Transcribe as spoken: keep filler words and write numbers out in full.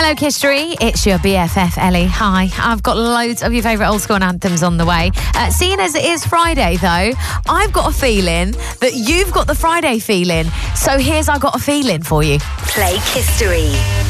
Hello, History. It's your B F F, Ellie. Hi. I've got loads of your favourite old school anthems on the way. Uh, seeing as it is Friday, though, I've got a feeling that you've got the Friday feeling. So here's I Got a Feeling for you. Play History.